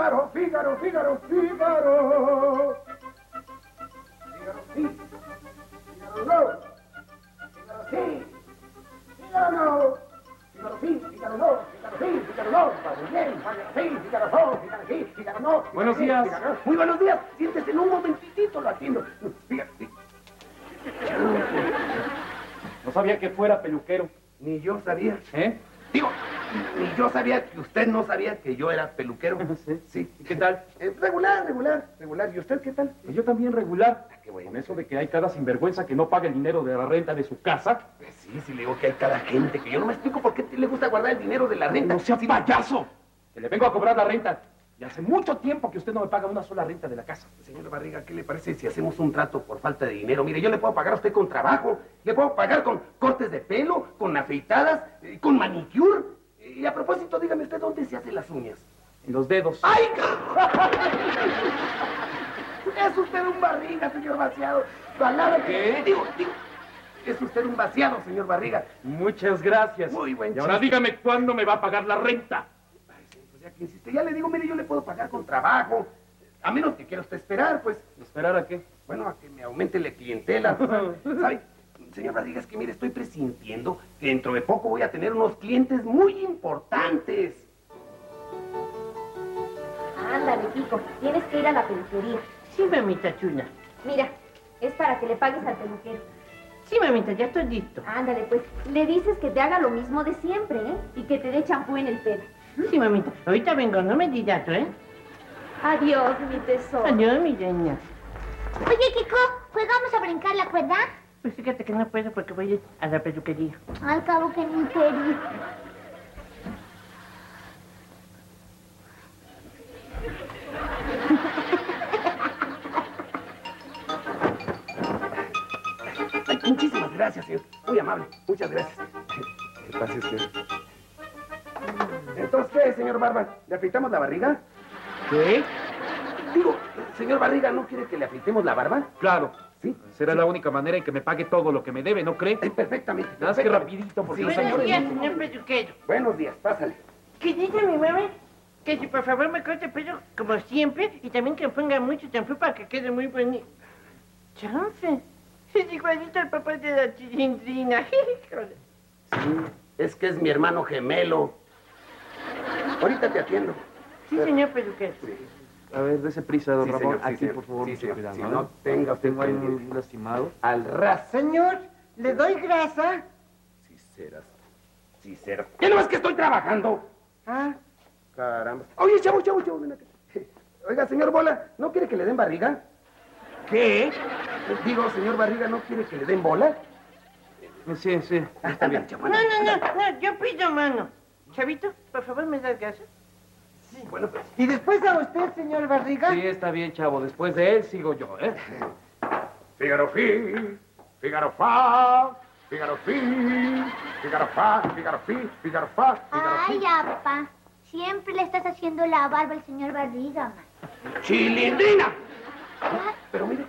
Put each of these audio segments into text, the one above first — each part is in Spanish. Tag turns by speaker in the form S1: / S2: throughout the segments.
S1: Fígaro, Fígaro, Fígaro, Fígaro. Fígaro sí. Fígaro no. Fígaro sí. Fígaro no. Fígaro sí, Fígaro no. Fígaro sí, Fígaro no. Muy bien, Fígaro sí, Fígaro no. Fígaro sí, Fígaro no.
S2: Buenos días.
S1: Fígaro. Muy buenos días. Siéntese en un momentitito, lo atiendo. Fígaro.
S2: No sabía que fuera peluquero.
S1: Ni yo sabía.
S2: ¿Eh?
S1: Digo, ni yo sabía que usted no sabía que yo era peluquero.
S2: Sí.
S1: Sí.
S2: ¿Y qué tal?
S1: Regular. ¿Y usted qué tal?
S2: Pues yo también regular.
S1: Qué bueno.
S2: Con eso de que hay cada sinvergüenza que no paga el dinero de la renta de su casa.
S1: Pues sí, le digo que hay cada gente que yo no me explico por qué le gusta guardar el dinero de la renta.
S2: No sea payaso, que le vengo a cobrar la renta. Y hace mucho tiempo que usted no me paga una sola renta de la casa.
S1: Señor Barriga, ¿qué le parece si hacemos un trato por falta de dinero? Mire, yo le puedo pagar a usted con trabajo, le puedo pagar con cortes de pelo, con afeitadas, con manicure. Y a propósito, dígame usted, ¿dónde se hacen las uñas?
S2: En los dedos.
S1: ¡Ay! Es usted un Barriga, señor Vaciado. Palabra
S2: ¿Qué?
S1: Digo, es usted un vaciado, señor Barriga.
S2: Muchas gracias.
S1: Muy buen
S2: Y ahora
S1: chiste.
S2: dígame cuándo me va a pagar la renta.
S1: Ay, sí, pues ya que insiste, ya le digo, mire, yo le puedo pagar con trabajo. A menos que quiera usted esperar, pues.
S2: ¿Esperar a qué?
S1: Bueno, a que me aumente la clientela. ¿Sabe? Señor Barriga, es que mire, estoy presintiendo que dentro de poco voy a tener unos clientes muy importantes.
S3: Ándale, Kiko, tienes que ir a la peluquería.
S4: Sí, mamita chula.
S3: Mira, es para que le pagues al peluquero.
S4: Sí, mamita, ya estoy listo.
S3: Ándale, pues, le dices que te haga lo mismo de siempre, ¿eh? Y que te dé champú en el pelo.
S4: Sí, mamita. Ahorita vengo, no me digas, ¿eh?
S3: Adiós, mi tesoro.
S4: Adiós, mi reina.
S5: Oye, Kiko, ¿jugamos a brincar la cuerda?
S4: Pues fíjate que no puedo porque voy a la peluquería.
S5: Al cabo que ni quería.
S1: Ay, muchísimas gracias, señor. Muy amable. Muchas gracias. ¿Qué pasa usted? Entonces, ¿qué, señor Barba? ¿Le afeitamos la barriga?
S2: ¿Qué?
S1: Digo, señor Barriga, ¿no quiere que le afeitemos la barba?
S2: Claro.
S1: Sí.
S2: Será la única manera en que me pague todo lo que me debe, ¿no cree?
S1: Perfectamente.
S2: Nada más que rapidito, porque
S1: Sí,
S2: los
S1: señor.
S4: Buenos
S2: señores...
S4: días, señor peluquero.
S1: Buenos días, pásale.
S4: Que diga mi mamá que si por favor me corte el pelo como siempre y también que ponga mucho champú para que quede muy bonito. Chance. Es igualito al papá de la Chilindrina. Híjole.
S1: Sí, es que es mi hermano gemelo. Ahorita te atiendo.
S4: Sí, señor peluquero.
S2: A ver, dese prisa, don
S1: Sí,
S2: Ramón.
S1: señor, sí,
S2: Aquí,
S1: señor.
S2: por favor,
S1: Sí,
S2: mucho
S1: señor.
S2: cuidado.
S1: Sí,
S2: ¿eh?
S1: no tenga usted
S2: Tengo ahí
S1: pendiente.
S2: un lastimado.
S1: Al ras.
S4: Señor, ¿le doy grasa?
S1: Sí, serás. ¿Qué no es que estoy trabajando?
S4: Ah,
S1: Caramba. Oye, chavo, ven acá. Oiga, señor Bola, ¿no quiere que le den barriga?
S2: ¿Qué?
S1: Digo, señor Barriga, ¿no quiere que le den bola?
S2: Sí.
S1: Está bien, chavo.
S4: no, yo pido mano. Chavito, por favor, ¿me das grasa?
S1: Sí, bueno, pues.
S4: ¿Y después a usted, señor Barriga?
S2: Sí, está bien, chavo. Después de él sigo yo, ¿eh?
S1: Fígaro fi, Fígaro fa, Fígaro fi, Fígaro fa, Fígaro fi, Fígaro fa, Fígaro fi.
S5: Ay, apa. Siempre le estás haciendo la barba al señor Barriga, man.
S1: ¡Chilindrina!
S5: Ya,
S1: Pero mire.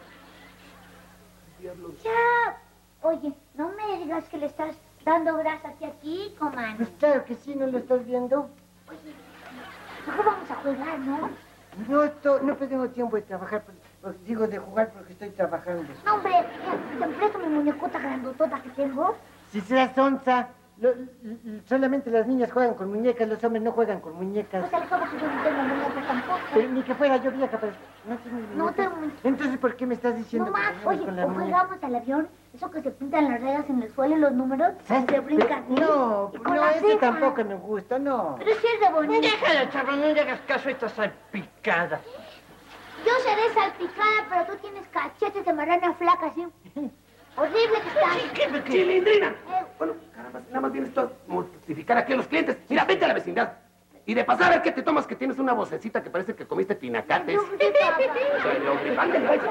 S5: ya. Oye, no me digas que le estás dando grasa hacia aquí, comadre.
S4: Pues claro que sí, ¿no lo estás viendo?
S5: Oye, mejor vamos a jugar, ¿no?
S4: No tengo tiempo de trabajar, digo de jugar porque estoy trabajando.
S5: No, hombre, mira, te presto mi muñecota grandotota que tengo.
S4: Si seas onza, solamente las niñas juegan con muñecas, los hombres no juegan con muñecas.
S5: Pues al cabo que yo no tengo muñecas tampoco.
S4: Pero ni que fuera yo vieja, pero no tengo
S5: No
S4: muñecas.
S5: tengo muñecas.
S4: Entonces, ¿por qué me estás diciendo
S5: No más,
S4: que jugamos
S5: oye,
S4: con la
S5: o
S4: muñeca?
S5: jugamos al avión, eso que se pintan las rayas en el suelo y los números, se brincan.
S4: No,
S5: Y con
S4: no,
S5: la
S4: ese
S5: ceja.
S4: tampoco me gusta, no.
S5: Pero sí es de bonito.
S4: Déjala, chavo, no le hagas caso a esta salpicada.
S5: Yo seré salpicada, pero tú tienes cachetes de marrana flaca, ¿sí? Horrible que estás.
S1: ¡Chilindrina! Bueno, caramba, nada más vienes tú a mortificar aquí a los clientes. Mira, vete a la vecindad. Y de pasar a ver qué te tomas, que tienes una vocecita que parece que comiste pinacates.
S5: No, ¿qué pasa?
S1: Ándale, vaya.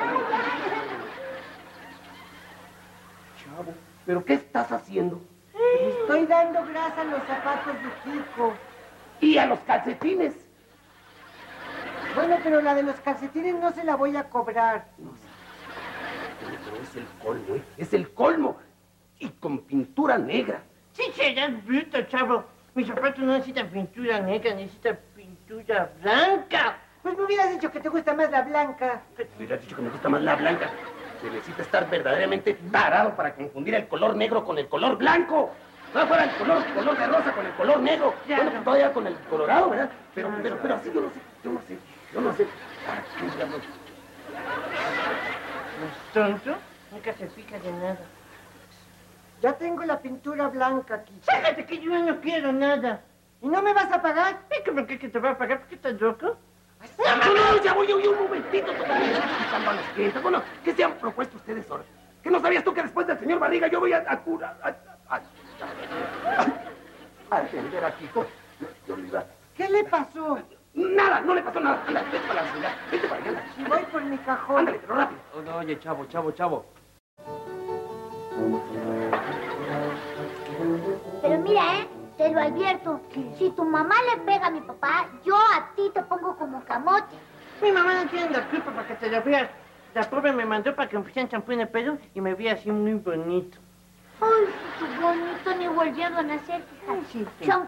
S1: Chavo, ¿pero qué estás haciendo?
S4: Estoy dando grasa a los zapatos de Kiko.
S1: Y a los calcetines.
S4: Bueno, pero la de los calcetines no se la voy a cobrar.
S1: Pero es el colmo, ¿eh? Es el colmo. Y con pintura negra.
S4: Sí, serás bruto, chavo. Mis zapatos no necesitan pintura negra, necesitan pintura blanca. Me hubieras dicho que te gusta más la blanca.
S1: Me hubieras dicho que me gusta más la blanca. Se necesita estar verdaderamente tarado para confundir el color negro con el color blanco. No fuera el color de rosa con el color negro.
S4: Ya,
S1: bueno,
S4: no.
S1: pues todavía con el colorado, ¿verdad? Pero así yo no sé. Ah, qué diablos.
S4: ¿Es tonto? Nunca se fija de nada.
S6: Ya tengo la pintura blanca aquí.
S4: Sácate que yo ya no quiero nada.
S6: ¿Y no me vas a pagar?
S4: ¿Y cómo que te va a pagar? ¿Por qué estás loco?
S1: No, ya voy un momentito. Todavía estoy escuchando a los clientes. Bueno, ¿qué se han propuesto ustedes ahora? ¿Que no sabías tú que después del señor Barriga yo voy a curar? A atender aquí.
S6: ¿Qué le pasó?
S1: Nada, no le pasó nada. Anda, vete para la ciudad. Vete para allá.
S6: Si voy por mi cajón.
S1: Ándale, pero rápido.
S2: Oye, chavo.
S5: Pero mira, te lo advierto. Si tu mamá le pega a mi papá, yo a ti te pongo como camote.
S4: Mi mamá no tiene la culpa para que te la veas. La pobre me mandó para que me pusieran champú en el pelo y me vi así muy bonito.
S5: Ay, qué bonito, ni volviendo a nacer, fíjate.
S4: Sí.
S5: Son